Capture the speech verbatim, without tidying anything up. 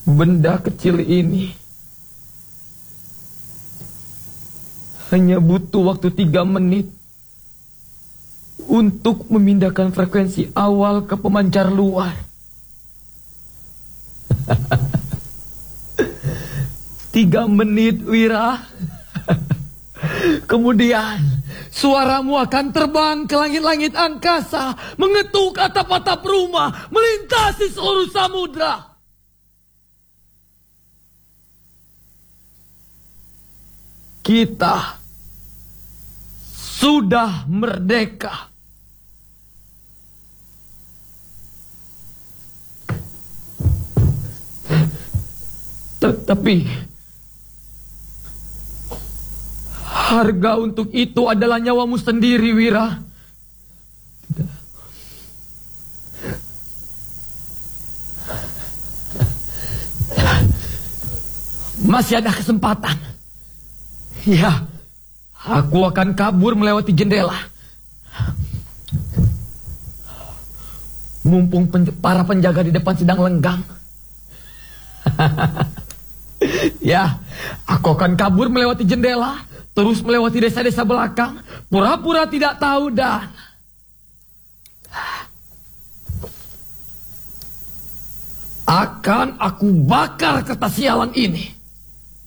Benda kecil ini hanya butuh waktu tiga menit untuk memindahkan frekuensi awal ke pemancar luar. Tiga menit, Wira. Kemudian suaramu akan terbang ke langit-langit angkasa, mengetuk atap-atap rumah, melintasi seluruh samudra. Kita sudah merdeka. Tetapi harga untuk itu adalah nyawamu sendiri, Wira. Masih ada kesempatan. Ya, aku akan kabur melewati jendela. Mumpung pen para penjaga di depan sedang lenggang. Ya, aku akan kabur melewati jendela, terus melewati desa-desa belakang, pura-pura tidak tahu dan akan aku bakar kertas sialan ini.